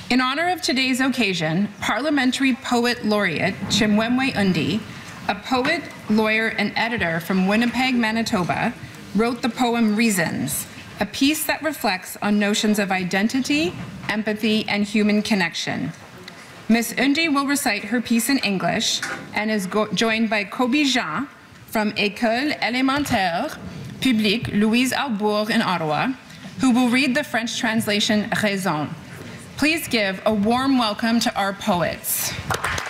In honor of today's occasion, Parliamentary Poet Laureate Chimwemwe Undi, a poet, lawyer, and editor from Winnipeg, Manitoba, wrote the poem Reasons, a piece that reflects on notions of identity, empathy, and human connection. Ms. Undi will recite her piece in English and is joined by Kobe Jean from École Élémentaire Publique Louise Arbour in Ottawa, who will read the French translation Raison. Please give a warm welcome to our poets.